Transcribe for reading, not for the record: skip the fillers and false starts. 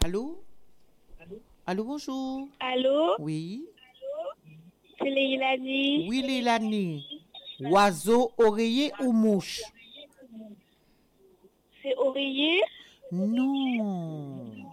Allô? Allô, bonjour. Allô? Oui. C'est Leilani. Oui, Lélanie. Oiseau, oreiller ou mouche? C'est oreiller? Non.